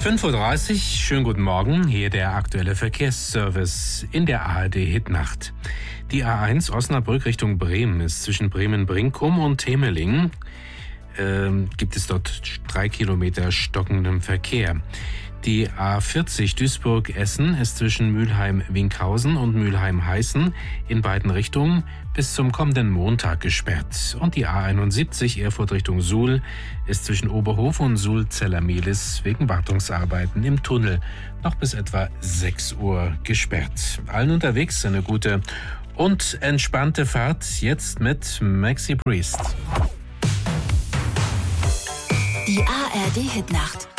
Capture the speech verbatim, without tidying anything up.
fünf Uhr dreißig, schönen guten Morgen, hier der aktuelle Verkehrsservice in der A R D-Hitnacht. Die A eins Osnabrück Richtung Bremen ist zwischen Bremen-Brinkum und Temelingen. Ähm, gibt es dort drei Kilometer stockendem Verkehr. Die A vierzig Duisburg-Essen ist zwischen Mülheim-Winkhausen und Mülheim-Heißen in beiden Richtungen bis zum kommenden Montag gesperrt. Und die A einundsiebzig Erfurt Richtung Suhl ist zwischen Oberhof und Suhl-Zellermehlis wegen Wartungsarbeiten im Tunnel noch bis etwa sechs Uhr gesperrt. Allen unterwegs eine gute und entspannte Fahrt jetzt mit Maxi Priest. Die A R D-Hitnacht.